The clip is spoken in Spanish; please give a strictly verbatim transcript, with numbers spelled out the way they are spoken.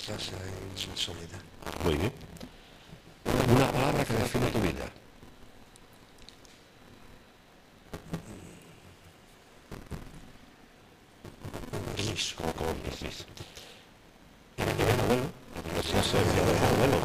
frase ahí insólita. Muy bien. Una palabra que define tu vida. Permiso. Como, como permiso. Y venga, bueno, no sé si has